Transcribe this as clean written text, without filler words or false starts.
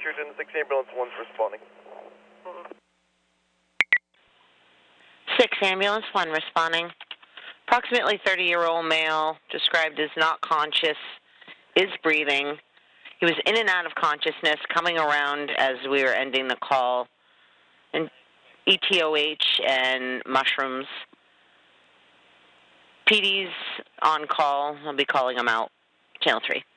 intrusion. 6 ambulance 1's responding. 6 ambulance 1 responding. Approximately 30-year-old male, described as not conscious, is breathing. He was in and out of consciousness, coming around as we were ending the call. And ETOH and mushrooms. PD's on call. I'll be calling him out. Channel 3.